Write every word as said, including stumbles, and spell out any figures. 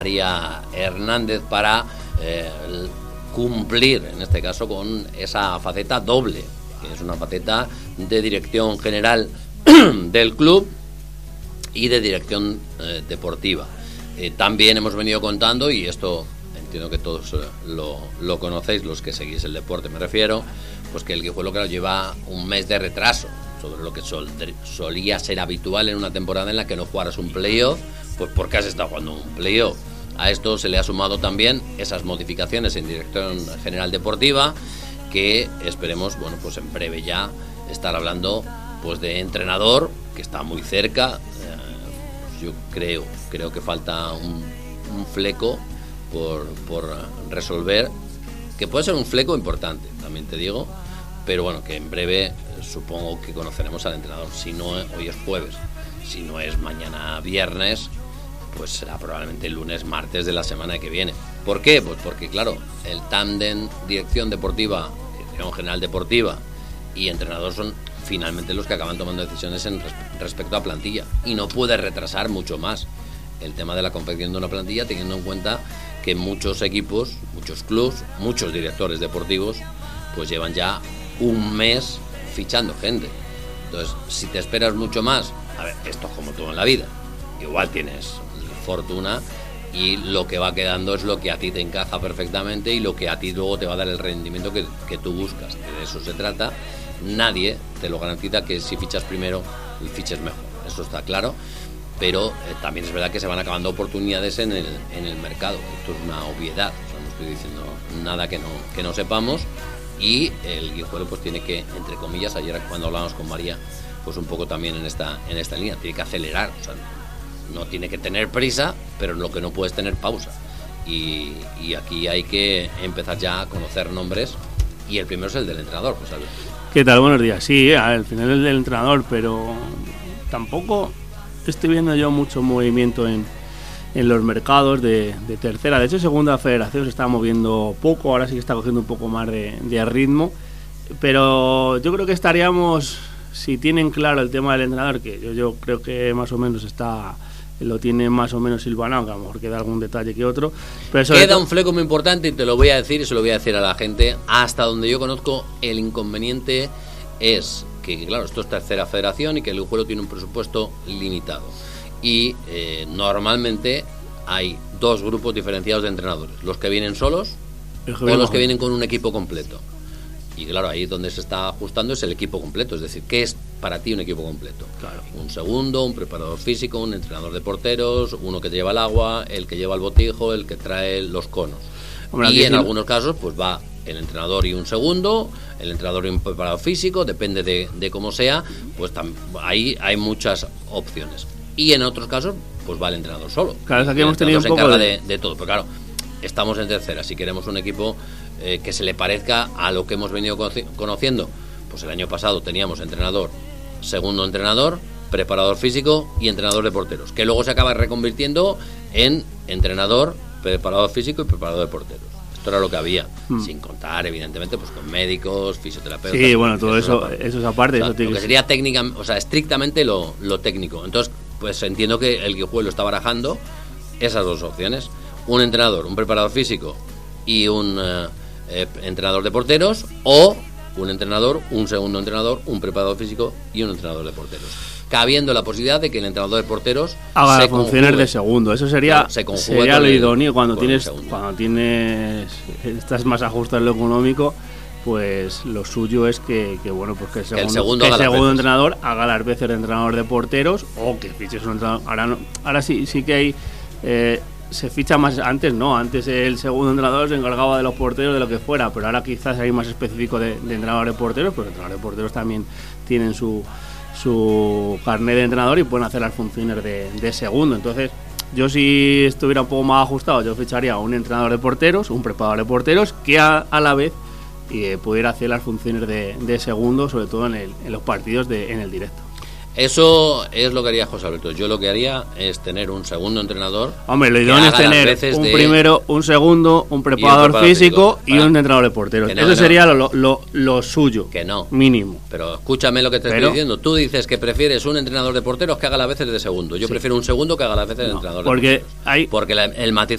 María Hernández para eh, cumplir, en este caso, con esa faceta doble, que es una faceta de dirección general del club y de dirección eh, deportiva. Eh, también hemos venido contando, y esto entiendo que todos eh, lo, lo conocéis, los que seguís el deporte me refiero, pues que el Guijuelo, claro, lleva un mes de retraso sobre lo que sol, solía ser habitual en una temporada en la que no jugaras un playoff, pues porque has estado jugando un playoff. A esto se le ha sumado también esas modificaciones en dirección general deportiva, que esperemos, bueno, pues en breve ya estar hablando pues de entrenador, que está muy cerca. Eh, yo creo, creo que falta un, un fleco por, por resolver, que puede ser un fleco importante, también te digo, pero bueno, que en breve supongo que conoceremos al entrenador. Si no, hoy es jueves, si no es mañana viernes, pues será probablemente el lunes, martes de la semana que viene. ¿Por qué? Pues porque, claro, el tándem dirección deportiva, dirección general deportiva y entrenador son finalmente los que acaban tomando decisiones en res- respecto a plantilla, y no puede retrasar mucho más el tema de la confección de una plantilla, teniendo en cuenta que muchos equipos, muchos clubs, muchos directores deportivos pues llevan ya un mes fichando gente. Entonces, si te esperas mucho más, a ver, esto es como todo en la vida, igual tienes fortuna y lo que va quedando es lo que a ti te encaja perfectamente y lo que a ti luego te va a dar el rendimiento que, que tú buscas. De eso se trata. Nadie te lo garantiza que si fichas primero, fiches mejor, eso está claro, pero eh, también es verdad que se van acabando oportunidades en el, en el mercado. Esto es una obviedad, o sea, no estoy diciendo nada que no, que no sepamos, y el Guijuelo pues tiene que, entre comillas, ayer cuando hablábamos con María, pues un poco también en esta, en esta línea, tiene que acelerar, o sea, no tiene que tener prisa, pero lo que no puede es tener pausa. Y, y aquí hay que empezar ya a conocer nombres, y el primero es el del entrenador, José Alberto. ¿Qué tal? Buenos días. Sí, al final es el del entrenador, pero tampoco estoy viendo yo mucho movimiento en, en los mercados de, de tercera. De hecho, segunda federación se está moviendo poco, ahora sí que está cogiendo un poco más de, de ritmo, pero yo creo que estaríamos, si tienen claro el tema del entrenador, que yo, yo creo que más o menos está... lo tiene más o menos silvanado, que a lo mejor queda algún detalle que otro, pero queda todo un fleco muy importante, y te lo voy a decir y se lo voy a decir a la gente. Hasta donde yo conozco, el inconveniente es que, claro, esto es tercera federación y que el Guijuelo tiene un presupuesto limitado, y eh, normalmente hay dos grupos diferenciados de entrenadores: los que vienen solos o los que vienen con un equipo completo. Y claro, ahí donde se está ajustando es el equipo completo, es decir, ¿qué es para ti un equipo completo? Claro. Un segundo, un preparador físico, un entrenador de porteros, uno que te lleva el agua, el que lleva el botijo, el que trae los conos. Hombre, y en algunos casos pues va el entrenador y un segundo, el entrenador y un preparador físico, depende de, de cómo sea, pues tam- ahí hay muchas opciones. Y en otros casos pues va el entrenador solo. Claro, aquí y hemos tenido un poco de... de... de, de todo, pero claro, estamos en tercera. Si queremos un equipo eh, que se le parezca a lo que hemos venido conociendo, pues el año pasado teníamos entrenador, segundo entrenador, preparador físico y entrenador de porteros, que luego se acaba reconvirtiendo en entrenador, preparador físico y preparador de porteros. Esto era lo que había, mm. sin contar, evidentemente, pues con médicos, fisioterapeutas. Sí, bueno, todo eso, eso es aparte. O sea, eso tiene lo que sería técnica, o sea, estrictamente lo, lo técnico. Entonces, pues entiendo que el Guijuelo está barajando esas dos opciones: un entrenador, un preparador físico y un eh, eh, entrenador de porteros, o un entrenador, un segundo entrenador, un preparador físico y un entrenador de porteros, cabiendo la posibilidad de que el entrenador de porteros haga se funciones conjugue, de segundo. Eso sería, claro, sería lo el, idóneo cuando tienes cuando tienes estás más ajustado en lo económico. Pues lo suyo es que, que bueno, pues que el segundo, que el segundo, que el segundo entrenador haga las veces de entrenador de porteros, o que fiches un entrenador. Ahora no, ahora sí sí que hay eh, se ficha más. Antes no, antes el segundo entrenador se encargaba de los porteros, de lo que fuera, pero ahora quizás hay más específico de, de entrenador de porteros, pero los entrenadores de porteros también tienen su su carnet de entrenador y pueden hacer las funciones de, de segundo. Entonces, yo si estuviera un poco más ajustado, yo ficharía a un entrenador de porteros, un preparador de porteros, que a, a la vez eh, pudiera hacer las funciones de, de segundo, sobre todo en, el, en los partidos de, en el directo. Eso es lo que haría José Alberto. Yo lo que haría es tener un segundo entrenador. Hombre, lo idóneo es tener un de... primero, un segundo, un preparador, un preparador físico, físico y un entrenador de porteros. No, Eso no, sería lo, lo, lo suyo. Que no. Mínimo. Pero escúchame lo que te Pero... estoy diciendo. Tú dices que prefieres un entrenador de porteros que haga las veces de segundo. Yo sí. prefiero un segundo que haga las veces de no, entrenador porque de porteros. Hay... Porque la, el matiz